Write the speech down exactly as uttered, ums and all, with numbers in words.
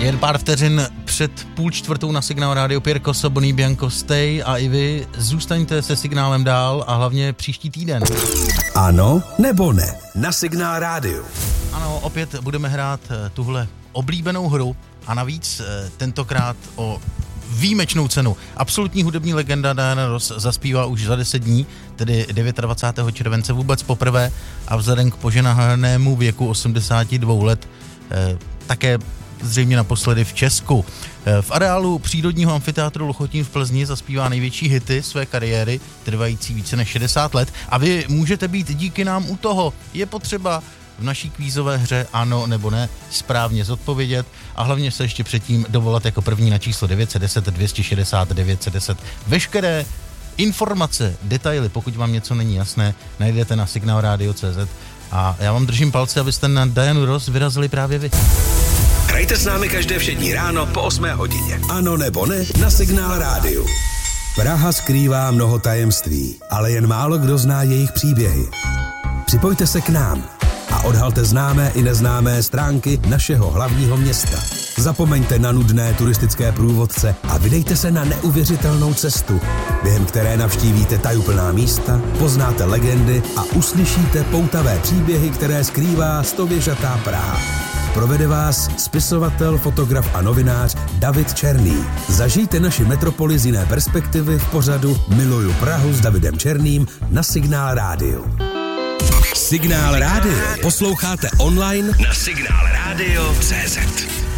Jen pár vteřin před půl čtvrtou na Signál rádio Pěrko, Soboný, Bianco Stay a i vy zůstaňte se Signálem dál a hlavně příští týden. Ano nebo ne? Na Signál rádiu. Ano, opět budeme hrát tuhle oblíbenou hru a navíc tentokrát o výjimečnou cenu. Absolutní hudební legenda Diana Ross zaspívá už za deset dní, tedy dvacátého devátého července vůbec poprvé a vzhledem k poženanému věku osmdesáti dvou let eh, také zřejmě naposledy v Česku. V areálu přírodního amfiteátru Lochotín v Plzni zaspívá největší hity své kariéry, trvající více než šedesát let a vy můžete být díky nám u toho. Je potřeba v naší kvízové hře ano nebo ne správně zodpovědět a hlavně se ještě předtím dovolat jako první na číslo devět set deset dvě stě šedesát devět set deset. Veškeré informace, detaily, pokud vám něco není jasné, najdete na signál radio tečka cé zet a já vám držím palce, abyste na Dianu Ross vyrazili právě vy. Hrajte s námi každé všední ráno po osmé hodině. Ano nebo ne na Signál rádiu. Praha skrývá mnoho tajemství, ale jen málo kdo zná jejich příběhy. Připojte se k nám a odhalte známé i neznámé stránky našeho hlavního města. Zapomeňte na nudné turistické průvodce a vydejte se na neuvěřitelnou cestu, během které navštívíte tajuplná místa, poznáte legendy a uslyšíte poutavé příběhy, které skrývá stověžatá Praha. Provede vás spisovatel, fotograf a novinář David Černý. Zažijte naši metropoli z jiné perspektivy v pořadu Miluju Prahu s Davidem Černým na Signál rádiu. Signál rádio posloucháte online na signál radio tečka cé zet.